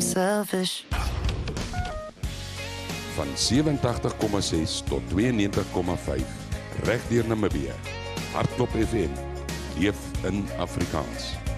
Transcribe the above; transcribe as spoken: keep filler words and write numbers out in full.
I'm selfish. Van sewentydig komma ses tot tweeënnegentig komma vyf. Reg deur Namibië. Hartklop F M. Leef in Afrikaans.